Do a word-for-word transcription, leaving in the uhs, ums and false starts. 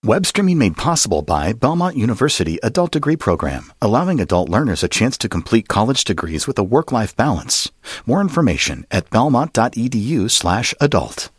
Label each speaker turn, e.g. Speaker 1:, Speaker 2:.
Speaker 1: Web streaming made possible by Belmont University Adult Degree Program, allowing adult learners a chance to complete college degrees with a work-life balance. More information at belmont.edu slash adult.